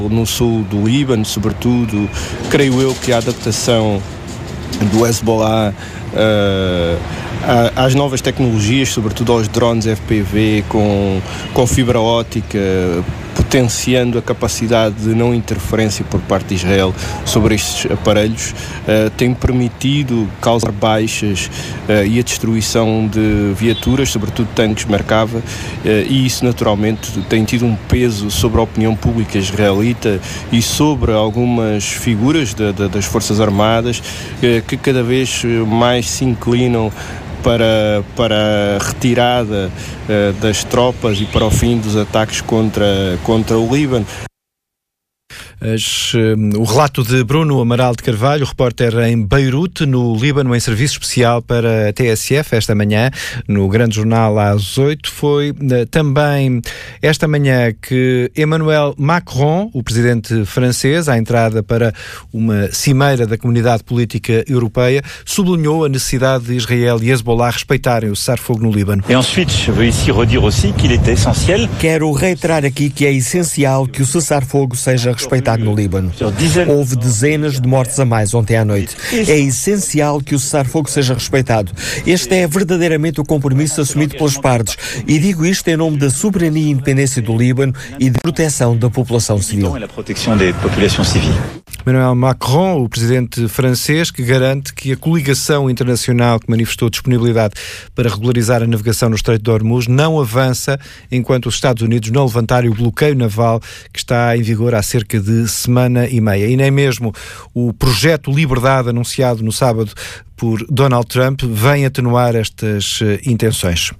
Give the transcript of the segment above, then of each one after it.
no sul do Líbano, sobretudo. Creio eu que a adaptação do Hezbollah às novas tecnologias, sobretudo aos drones FPV com fibra óptica, potenciando a capacidade de não interferência por parte de Israel sobre estes aparelhos, tem permitido causar baixas e a destruição de viaturas, sobretudo tanques Merkava, e isso naturalmente tem tido um peso sobre a opinião pública israelita e sobre algumas figuras das Forças Armadas que cada vez mais se inclinam para a retirada das tropas e para o fim dos ataques contra o Líbano. O relato de Bruno Amaral de Carvalho, repórter em Beirute, no Líbano, em serviço especial para a TSF, esta manhã, no Grande Jornal às 8. Foi também esta manhã que Emmanuel Macron, o presidente francês, à entrada para uma cimeira da Comunidade Política Europeia, sublinhou a necessidade de Israel e Hezbollah respeitarem o cessar-fogo no Líbano. E ensuite, je veux ici redire aussi qu'il est essentiel. Quero reiterar aqui que é essencial que o cessar-fogo seja respeitado no Líbano. Houve dezenas de mortes a mais ontem à noite. É essencial que o cessar-fogo seja respeitado. Este é verdadeiramente o compromisso assumido pelas partes. E digo isto em nome da soberania e independência do Líbano e de proteção da população civil. Emmanuel Macron, o presidente francês, que garante que a coligação internacional que manifestou disponibilidade para regularizar a navegação no Estreito de Hormuz não avança enquanto os Estados Unidos não levantarem o bloqueio naval que está em vigor há cerca de semana e meia. E nem mesmo o projeto Liberdade, anunciado no sábado por Donald Trump, vem atenuar estas intenções.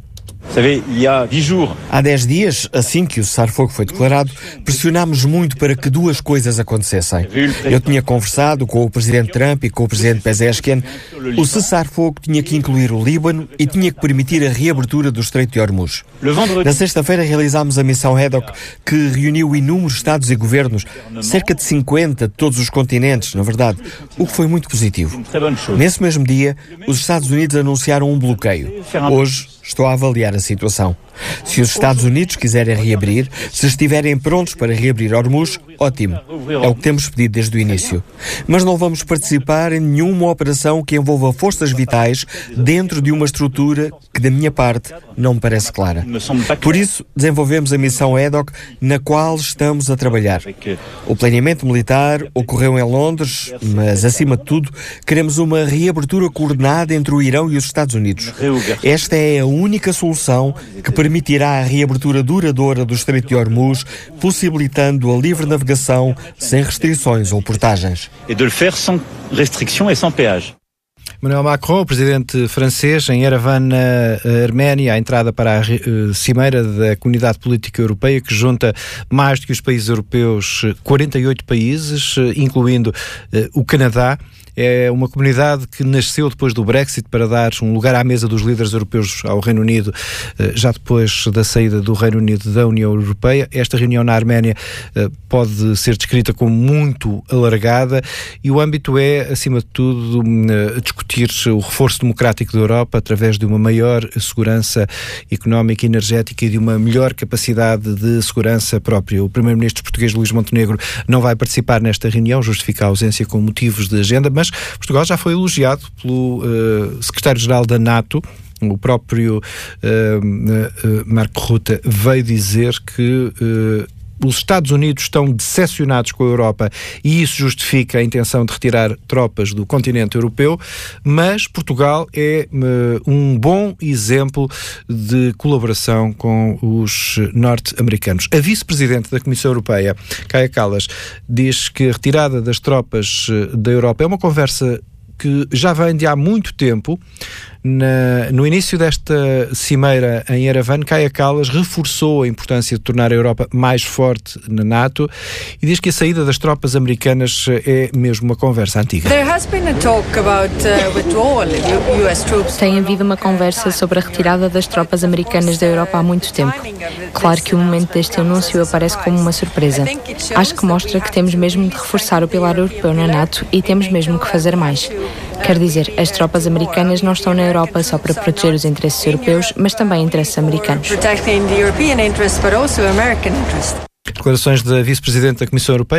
Há 10 dias, assim que o cessar-fogo foi declarado, pressionámos muito para que duas coisas acontecessem. Eu tinha conversado com o presidente Trump e com o presidente Pezeshkian. O cessar-fogo tinha que incluir o Líbano e tinha que permitir a reabertura do Estreito de Hormuz. Na sexta-feira realizámos a missão Haddock, que reuniu inúmeros Estados e governos, cerca de 50 de todos os continentes, na verdade, o que foi muito positivo. Nesse mesmo dia, os Estados Unidos anunciaram um bloqueio. Hoje, estou a avaliar a situação. Se os Estados Unidos quiserem reabrir, se estiverem prontos para reabrir Hormuz, ótimo. É o que temos pedido desde o início. Mas não vamos participar em nenhuma operação que envolva forças vitais dentro de uma estrutura que, da minha parte, não me parece clara. Por isso, desenvolvemos a missão Haddock, na qual estamos a trabalhar. O planeamento militar ocorreu em Londres, mas, acima de tudo, queremos uma reabertura coordenada entre o Irão e os Estados Unidos. Esta é a única solução que permitirá a reabertura duradoura do Estreito de Hormuz, possibilitando a livre navegação sem restrições ou portagens. E de le faire sans restriction et sans péage. Emmanuel Macron, o presidente francês, em Yerevan, na Arménia, à entrada para a cimeira da Comunidade Política Europeia, que junta mais do que os países europeus, 48 países, incluindo o Canadá. É uma comunidade que nasceu depois do Brexit para dar um lugar à mesa dos líderes europeus ao Reino Unido, já depois da saída do Reino Unido da União Europeia. Esta reunião na Arménia pode ser descrita como muito alargada e o âmbito é, acima de tudo, discutir o reforço democrático da Europa através de uma maior segurança económica e energética e de uma melhor capacidade de segurança própria. O primeiro-ministro português Luís Montenegro não vai participar nesta reunião, justifica a ausência com motivos de agenda, mas Portugal já foi elogiado pelo secretário-geral da NATO. O próprio Marco Rutte veio dizer que os Estados Unidos estão decepcionados com a Europa e isso justifica a intenção de retirar tropas do continente europeu, mas Portugal é um bom exemplo de colaboração com os norte-americanos. A vice-presidente da Comissão Europeia, Kaja Kallas, diz que a retirada das tropas da Europa é uma conversa que já vem de há muito tempo. No início desta cimeira em Yerevan, Kaja Kallas reforçou a importância de tornar a Europa mais forte na NATO e diz que a saída das tropas americanas é mesmo uma conversa antiga. Tem havido uma conversa sobre a retirada das tropas americanas da Europa há muito tempo. Claro que o momento deste anúncio aparece como uma surpresa. Acho que mostra que temos mesmo de reforçar o pilar europeu na NATO e temos mesmo que fazer mais. Quer dizer, as tropas americanas não estão na Europa só para proteger os interesses europeus, mas também interesses americanos. Declarações da vice-presidente da Comissão Europeia.